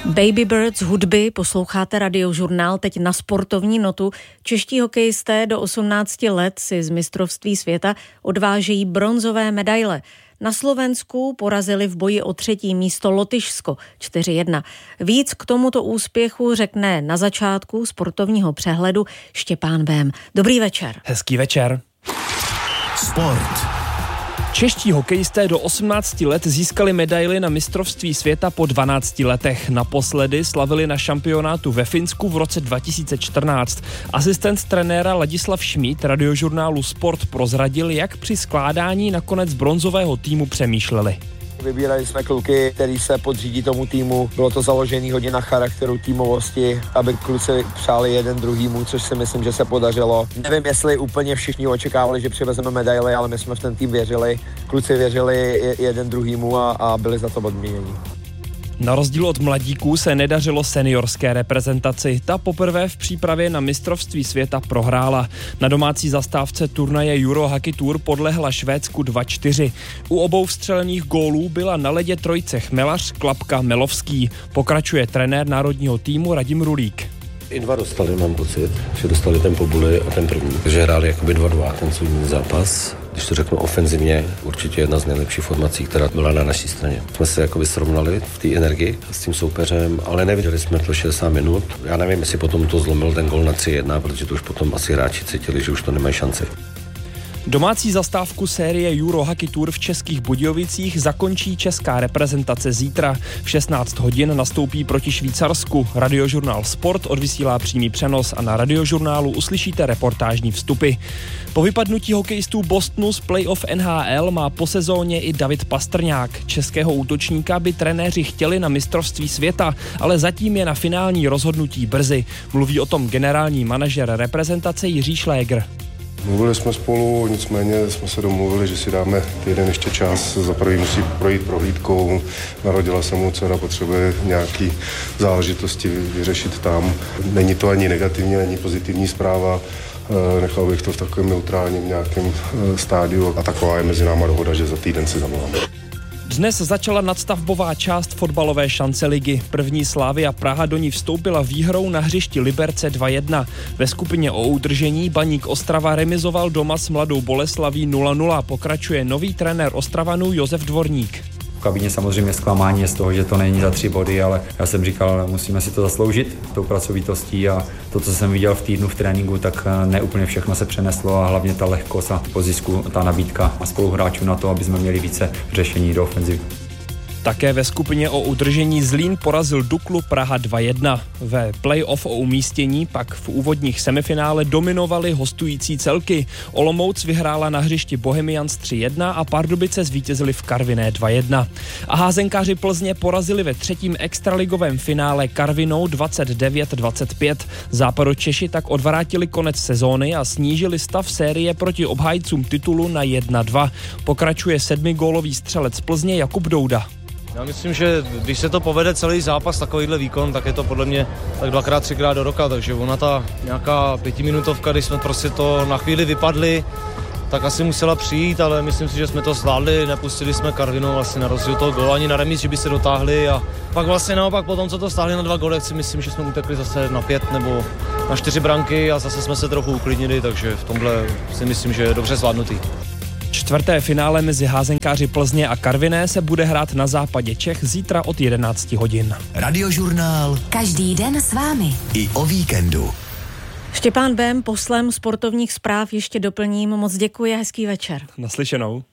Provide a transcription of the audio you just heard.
Baby Birds hudby, posloucháte Radiožurnál, teď na sportovní notu. Čeští hokejisté do 18 let si z mistrovství světa odvážejí bronzové medaile. Na Slovensku porazili v boji o 3. místo Lotyšsko 4-1. Víc k tomuto úspěchu řekne na začátku sportovního přehledu Štěpán Bém. Dobrý večer. Hezký večer. Sport. Čeští hokejisté do 18 let získali medaili na mistrovství světa po 12 letech. Naposledy slavili na šampionátu ve Finsku v roce 2014. Asistent trenéra Ladislav Šmíd Radiožurnálu Sport prozradil, jak při skládání nakonec bronzového týmu přemýšleli. Vybírali jsme kluky, který se podřídí tomu týmu. Bylo to založený hodně na charakteru, týmovosti, aby kluci přáli jeden druhýmu, což si myslím, že se podařilo. Nevím, jestli úplně všichni očekávali, že přivezeme medaily, ale my jsme v ten tým věřili. Kluci věřili jeden druhýmu a byli za to odměněni. Na rozdíl od mladíků se nedařilo seniorské reprezentaci. Ta poprvé v přípravě na mistrovství světa prohrála. Na domácí zastávce turnaje Euro Hockey Tour podlehla Švédsku 2-4. U obou vstřelených gólů byla na ledě trojice Chmelař, Klapka, Melovský. Pokračuje trenér národního týmu Radim Rulík. I dva dostali, mám pocit, že dostali ten Pobuli a ten první. Takže hráli jakoby 2-2 ten svůj zápas. Když to řeknu ofenzivně, určitě jedna z nejlepších formací, která byla na naší straně. Jsme se jakoby srovnali v té energii s tím soupeřem, ale neviděli jsme to 60 minut. Já nevím, jestli potom to zlomil ten gol na 3-1, protože to už potom asi hráči cítili, že už to nemají šanci. Domácí zastávku série Euro Hockey Tour v Českých Budějovicích zakončí česká reprezentace zítra. V 16 hodin nastoupí proti Švýcarsku. Radiožurnál Sport odvysílá přímý přenos a na Radiožurnálu uslyšíte reportážní vstupy. Po vypadnutí hokejistů Bostonu z playoff NHL má po sezóně i David Pastrňák. Českého útočníka by trenéři chtěli na mistrovství světa, ale zatím je na finální rozhodnutí brzy. Mluví o tom generální manažer reprezentace Jiří Šlégr. Mluvili jsme spolu, nicméně jsme se domluvili, že si dáme týden ještě čas. Za prvý musí projít prohlídkou, narodila se mu dcera, potřebuje nějaký záležitosti vyřešit tam. Není to ani negativní, ani pozitivní zpráva. Nechal bych to v takovém neutrálním nějakém stádiu a taková je mezi náma dohoda, že za týden si zavoláme. Dnes začala nadstavbová část fotbalové šance ligy. První Slavia Praha do ní vstoupila výhrou na hřišti Liberce 2-1. Ve skupině o udržení Baník Ostrava remizoval doma s Mladou Boleslaví 0-0. Pokračuje nový trenér Ostravanů Josef Dvorník. V kabině samozřejmě zklamání je z toho, že to není za 3 body, ale já jsem říkal, musíme si to zasloužit tou pracovitostí a to, co jsem viděl v týdnu v tréninku, tak ne úplně všechno se přeneslo a hlavně ta lehkost a po zisku ta nabídka a spoluhráčů na to, aby jsme měli více řešení do ofenzivy. Také ve skupině o udržení Zlín porazil Duklu Praha 2-1. Ve play-off o umístění pak v úvodních semifinále dominovaly hostující celky. Olomouc vyhrála na hřišti Bohemians 3-1 a Pardubice zvítězili v Karviné 2-1. A házenkáři Plzně porazili ve 3. extraligovém finále Karvinou 29-25. Západočeši tak odvrátili konec sezóny a snížili stav série proti obhájcům titulu na 1-2. Pokračuje 7gólový střelec Plzně Jakub Douda. Já myslím, že když se to povede celý zápas, takovýhle výkon, tak je to podle mě tak 2x, 3x do roka, takže ona ta nějaká 5minutovka, když jsme prostě to na chvíli vypadli, tak asi musela přijít, ale myslím si, že jsme to zvládli, nepustili jsme Karvinou vlastně na rozdíl toho gólu, ani na remíz, že by se dotáhli a pak vlastně naopak potom, co to stáhli na 2 góly, si myslím, že jsme utekli zase na 5 nebo na 4 branky a zase jsme se trochu uklidnili, takže v tomhle si myslím, že je dobře zvládnutý. 4. finále mezi házenkáři Plzně a Karviné se bude hrát na západě Čech zítra od 11 hodin. Radiožurnál. Každý den s vámi. I o víkendu. Štěpán Bém poslem sportovních zpráv ještě doplním. Moc děkuji a hezký večer. Naslyšenou.